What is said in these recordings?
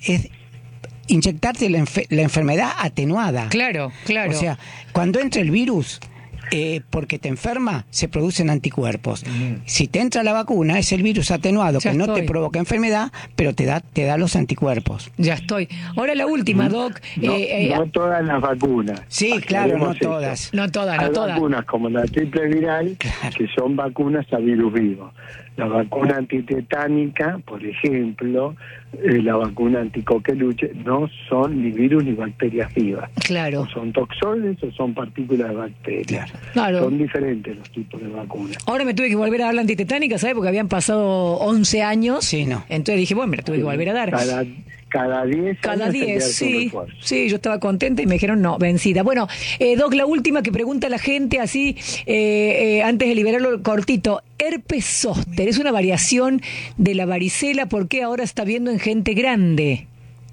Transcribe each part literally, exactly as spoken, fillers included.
es inyectarte la, enfer- la enfermedad atenuada. Claro, claro. O sea, cuando entra el virus, eh, porque te enferma, se producen anticuerpos. Uh-huh. Si te entra la vacuna, es el virus atenuado, ya que estoy. No te provoca enfermedad, pero te da, te da los anticuerpos. Ya estoy. Ahora la última, Doc. No, eh, eh, no todas las vacunas. Sí, claro, no todas. Esto. No todas, no Hay todas. vacunas como la triple viral, claro, que son vacunas a virus vivo. La vacuna antitetánica, por ejemplo, eh, la vacuna anticoqueluche, no son ni virus ni bacterias vivas. Claro. O son toxoides o son partículas de bacterias. Claro. Son diferentes los tipos de vacunas. Ahora me tuve que volver a dar la antitetánica, ¿sabes? Porque habían pasado once años. Sí, no. Entonces dije, bueno, me la tuve que volver a dar. Cada... Cada diez Cada diez, sí, sí, yo estaba contenta y me dijeron no, vencida. Bueno, eh, Doc, la última que pregunta la gente así, eh, eh, antes de liberarlo cortito, herpes zóster, ¿es una variación de la varicela? ¿Por qué ahora está viendo en gente grande?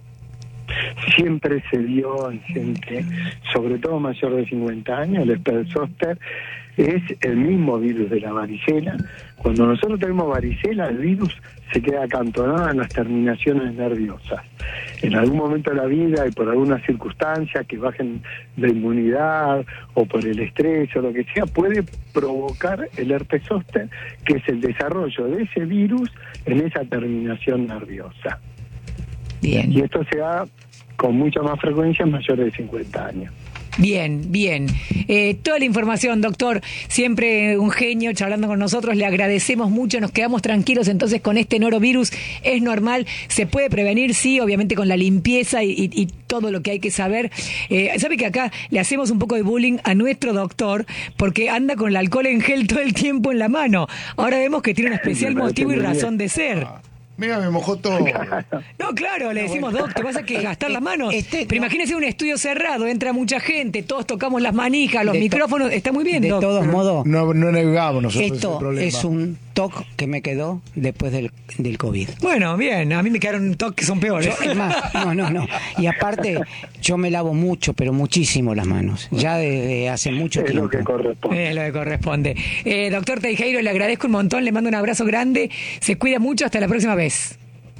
Siempre se vio en gente, sobre todo mayor de cincuenta años, el herpes zóster es el mismo virus de la varicela. Cuando nosotros tenemos varicela, el virus se queda acantonado en las terminaciones nerviosas. En algún momento de la vida y por alguna circunstancia que bajen la inmunidad o por el estrés o lo que sea, puede provocar el herpes zóster, que es el desarrollo de ese virus en esa terminación nerviosa. Bien. Y esto se da con mucha más frecuencia en mayores de cincuenta años. Bien, bien. Eh, toda la información, doctor, siempre un genio charlando con nosotros, le agradecemos mucho, nos quedamos tranquilos entonces con este norovirus, es normal, se puede prevenir, sí, obviamente con la limpieza y, y, y todo lo que hay que saber. Eh, ¿Sabe que acá le hacemos un poco de bullying a nuestro doctor porque anda con el alcohol en gel todo el tiempo en la mano? Ahora vemos que tiene un especial motivo y razón de ser. Mira, me mojó todo. No, claro, le decimos, Doc, te vas a que gastar las manos. Este, Pero no. imagínese un estudio cerrado, entra mucha gente, todos tocamos las manijas, los de micrófonos, to- está muy bien, De Doc. todos modos, No, no negamos nosotros esto ese problema. es un toque que me quedó después del, del COVID. Bueno, bien, a mí me quedaron toques que son peores. Yo, es más, no, no, no. Y aparte, yo me lavo mucho, pero muchísimo las manos. Ya desde hace mucho Es tiempo. lo que corresponde. Es lo que corresponde. Eh, doctor Teijeiro, le agradezco un montón, le mando un abrazo grande, se cuida mucho, hasta la próxima vez.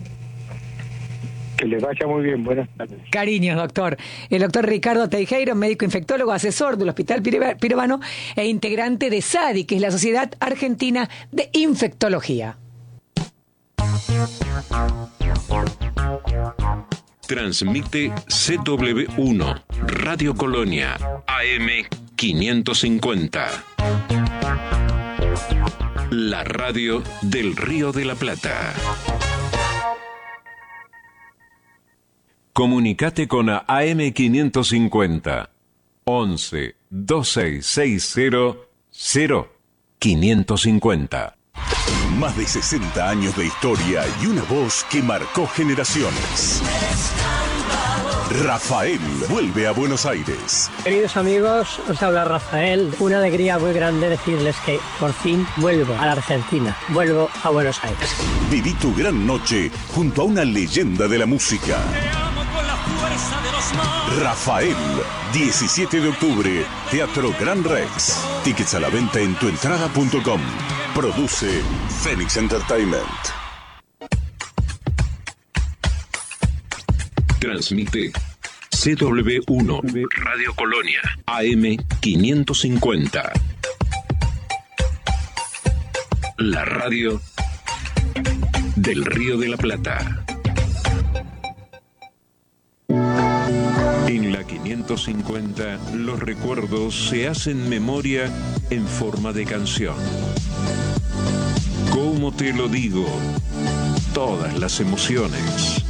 Que les vaya muy bien, buenas tardes. Cariños, doctor. El doctor Ricardo Teijeiro, médico infectólogo, asesor del Hospital Pirovano e integrante de S A D I, que es la Sociedad Argentina de Infectología. Transmite C W uno, Radio Colonia, A M quinientos cincuenta. La radio del Río de la Plata. Comunicate con A M quinientos cincuenta once veintiséis sesenta cero quinientos cincuenta. Más de sesenta años de historia y una voz que marcó generaciones. Rafael vuelve a Buenos Aires. Queridos amigos, os habla Rafael. Una alegría muy grande decirles que por fin vuelvo a la Argentina. Vuelvo a Buenos Aires. Viví tu gran noche junto a una leyenda de la música. Rafael, diecisiete de octubre, Teatro Gran Rex. Tickets a la venta en tuentrada punto com. Produce Phoenix Entertainment. Transmite C W uno, Radio Colonia, A M quinientos cincuenta. La radio del Río de la Plata. En la quinientos cincuenta, los recuerdos se hacen memoria en forma de canción. ¿Cómo te lo digo? Todas las emociones.